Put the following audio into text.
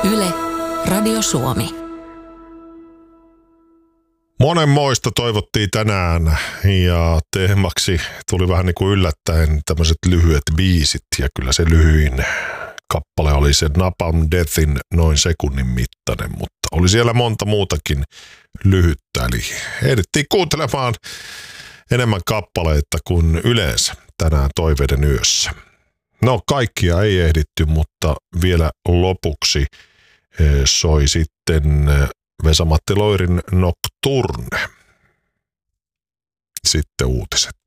Yle, Radio Suomi. Monenmoista toivottiin tänään ja teemaksi tuli vähän niin kuin yllättäen tämmöiset lyhyet biisit ja kyllä se lyhyin kappale oli se Napalm Deathin noin sekunnin mittainen, mutta oli siellä monta muutakin lyhyttä, eli ehdittiin kuuntelemaan enemmän kappaleita kuin yleensä tänään Toiveiden yössä. No kaikkia ei ehditty, mutta vielä lopuksi soi sitten Vesa-Matti Loirin Nocturne. Sitten uutiset.